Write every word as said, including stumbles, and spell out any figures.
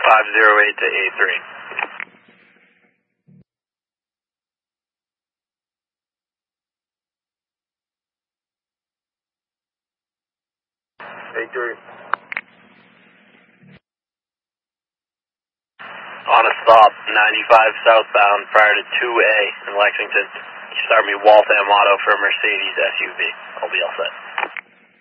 five zero eight to A three. A three. On a stop, ninety-five southbound prior to two A in Lexington. Start me Waltham Auto for a Mercedes S U V. I'll be all set.